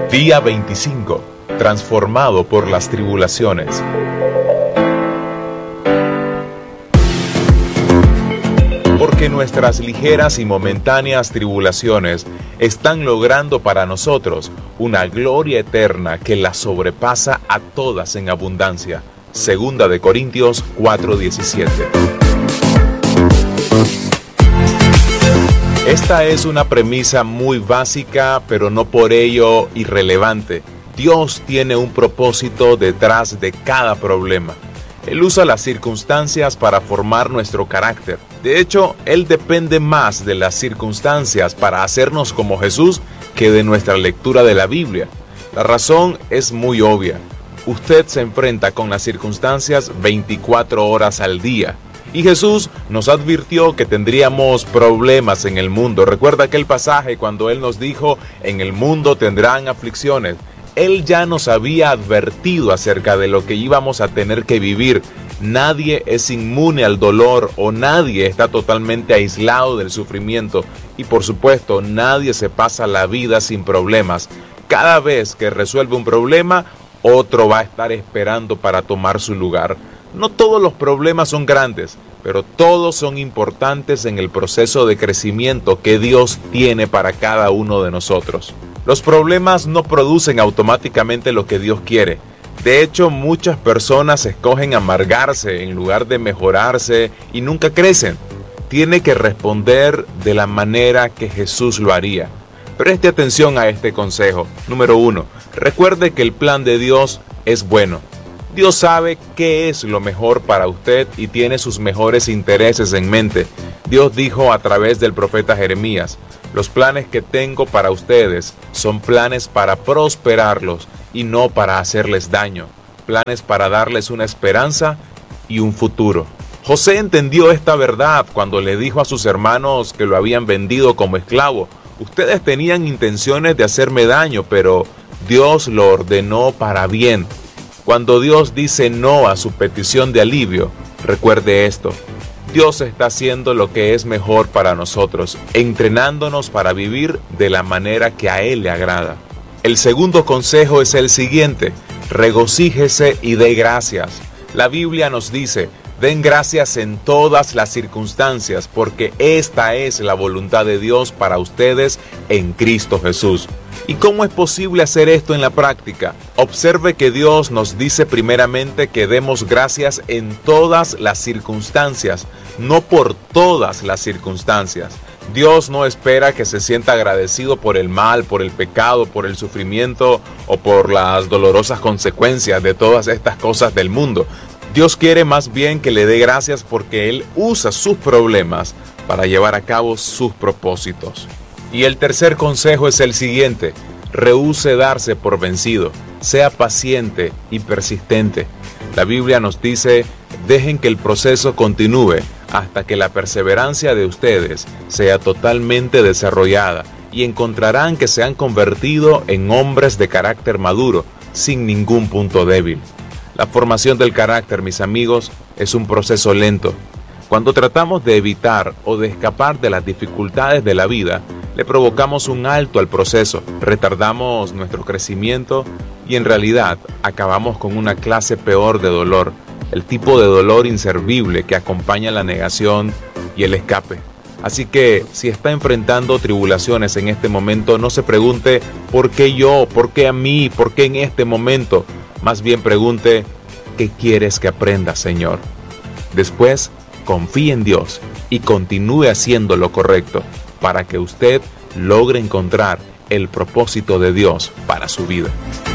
Día 25. Transformado por las tribulaciones. Porque nuestras ligeras y momentáneas tribulaciones están logrando para nosotros una gloria eterna que la sobrepasa a todas en abundancia. Segunda de Corintios 4:17. Esta es una premisa muy básica, pero no por ello irrelevante. Dios tiene un propósito detrás de cada problema. Él usa las circunstancias para formar nuestro carácter. De hecho, Él depende más de las circunstancias para hacernos como Jesús que de nuestra lectura de la Biblia. La razón es muy obvia. Usted se enfrenta con las circunstancias 24 horas al día. Y Jesús nos advirtió que tendríamos problemas en el mundo. Recuerda aquel pasaje cuando Él nos dijo, en el mundo tendrán aflicciones. Él ya nos había advertido acerca de lo que íbamos a tener que vivir. Nadie es inmune al dolor o nadie está totalmente aislado del sufrimiento. Y por supuesto, nadie se pasa la vida sin problemas. Cada vez que resuelve un problema, otro va a estar esperando para tomar su lugar. No todos los problemas son grandes, pero todos son importantes en el proceso de crecimiento que Dios tiene para cada uno de nosotros. Los problemas no producen automáticamente lo que Dios quiere. De hecho, muchas personas escogen amargarse en lugar de mejorarse y nunca crecen. Tiene que responder de la manera que Jesús lo haría. Preste atención a este consejo. Número 1. Recuerde que el plan de Dios es bueno. Dios sabe qué es lo mejor para usted y tiene sus mejores intereses en mente. Dios dijo a través del profeta Jeremías, los planes que tengo para ustedes son planes para prosperarlos y no para hacerles daño, planes para darles una esperanza y un futuro. José entendió esta verdad cuando le dijo a sus hermanos que lo habían vendido como esclavo. Ustedes tenían intenciones de hacerme daño, pero Dios lo ordenó para bien. Cuando Dios dice no a su petición de alivio, recuerde esto. Dios está haciendo lo que es mejor para nosotros, entrenándonos para vivir de la manera que a Él le agrada. El segundo consejo es el siguiente: regocíjese y dé gracias. La Biblia nos dice, den gracias en todas las circunstancias, porque esta es la voluntad de Dios para ustedes en Cristo Jesús. ¿Y cómo es posible hacer esto en la práctica? Observe que Dios nos dice primeramente que demos gracias en todas las circunstancias, no por todas las circunstancias. Dios no espera que se sienta agradecido por el mal, por el pecado, por el sufrimiento o por las dolorosas consecuencias de todas estas cosas del mundo. Dios quiere más bien que le dé gracias porque Él usa sus problemas para llevar a cabo sus propósitos. Y el tercer consejo es el siguiente: rehúse darse por vencido, sea paciente y persistente. La Biblia nos dice, dejen que el proceso continúe hasta que la perseverancia de ustedes sea totalmente desarrollada y encontrarán que se han convertido en hombres de carácter maduro, sin ningún punto débil. La formación del carácter, mis amigos, es un proceso lento. Cuando tratamos de evitar o de escapar de las dificultades de la vida, le provocamos un alto al proceso, retardamos nuestro crecimiento y en realidad acabamos con una clase peor de dolor, el tipo de dolor inservible que acompaña la negación y el escape. Así que si está enfrentando tribulaciones en este momento, no se pregunte ¿por qué yo? ¿Por qué a mí? ¿Por qué en este momento? Más bien pregunte ¿qué quieres que aprenda, Señor? Después, confíe en Dios y continúe haciendo lo correcto para que usted logre encontrar el propósito de Dios para su vida.